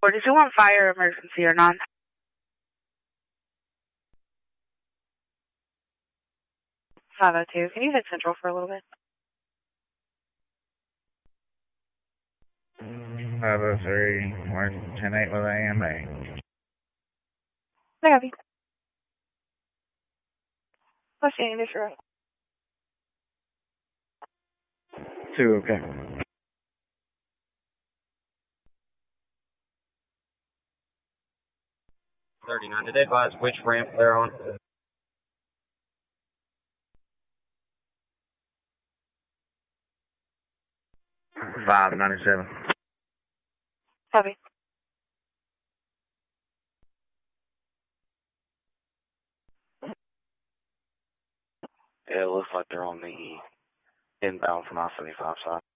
Did you want fire, emergency, or none? 502. Can you hit Central for a little bit? 503, 108 with AMA. I got you. What's the English road? 2, okay. $39. Did they advise which ramp they're on? 597. Copy. Yeah, it looks like they're on the inbound from I-75 side.